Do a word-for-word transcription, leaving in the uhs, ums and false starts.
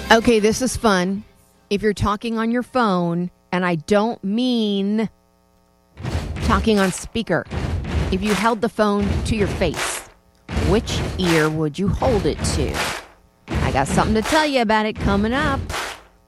Okay, this is fun. If you're talking on your phone, and I don't mean talking on speaker, if you held the phone to your face, which ear would you hold it to? I got something to tell you about it coming up.